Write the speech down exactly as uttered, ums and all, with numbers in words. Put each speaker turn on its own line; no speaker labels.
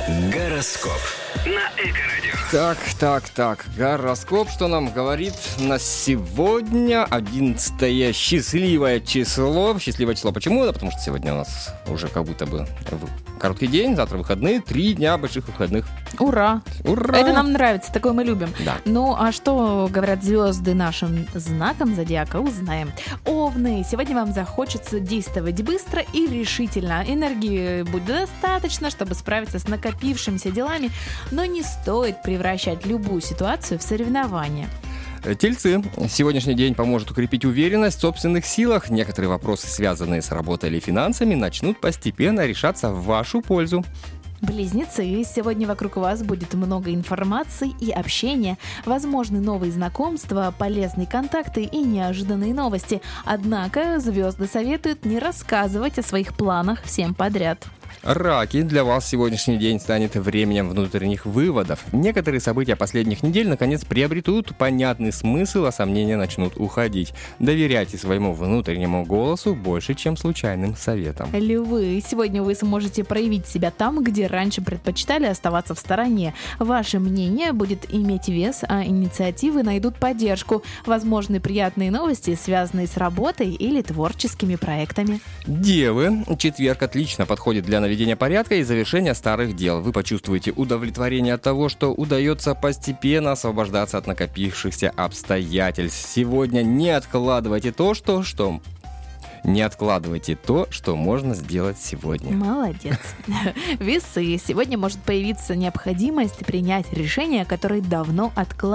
Гороскоп на Эко-радио.
Так, так, так. Гороскоп, что нам говорит на сегодня? одиннадцатое счастливое число. Счастливое число почему? Да потому что сегодня у нас уже как будто бы короткий день, завтра выходные, три дня больших выходных.
Ура!
Ура!
Это нам нравится, такое мы любим.
Да.
Ну, а что говорят звезды нашим знаком зодиака, узнаем. Овны, сегодня вам захочется действовать быстро и решительно. Энергии будет достаточно, чтобы справиться с накопившимися делами, но не стоит превращать любую ситуацию в соревнование.
Тельцы. Сегодняшний день поможет укрепить уверенность в собственных силах. Некоторые вопросы, связанные с работой или финансами, начнут постепенно решаться в вашу пользу.
Близнецы, сегодня вокруг вас будет много информации и общения, возможны новые знакомства, полезные контакты и неожиданные новости. Однако звезды советуют не рассказывать о своих планах всем подряд.
Раки. Для вас сегодняшний день станет временем внутренних выводов. Некоторые события последних недель наконец приобретут понятный смысл, а сомнения начнут уходить. Доверяйте своему внутреннему голосу больше, чем случайным советам.
Львы, сегодня вы сможете проявить себя там, где раньше предпочитали оставаться в стороне. Ваше мнение будет иметь вес, а инициативы найдут поддержку. Возможны приятные новости, связанные с работой или творческими проектами.
Девы. Четверг отлично подходит для наведения порядка и завершения старых дел. Вы почувствуете удовлетворение от того, что удается постепенно освобождаться от накопившихся обстоятельств. Сегодня не откладывайте то, что... что... Не откладывайте то, что можно сделать сегодня.
Молодец. Весы. Сегодня может появиться необходимость принять решение, которое давно откладывалось.